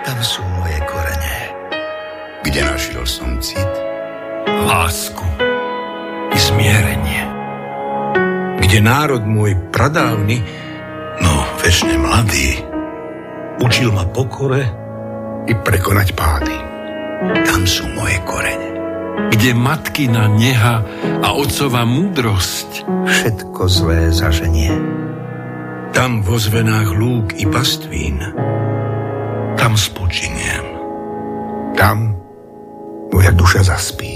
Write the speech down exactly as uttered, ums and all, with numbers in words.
Tam sú moje korene. Kde našiel som cit? Lásku i zmierenie. Kde národ môj pradávny, no večne mladý, učil ma pokore i prekonať pády. Tam sú moje korene. Kde matkina neha a otcova múdrosť všetko zlé zaženie. Tam vo zvenách lúk i pastvín, tam spočiniem. Tam moja duša zaspí.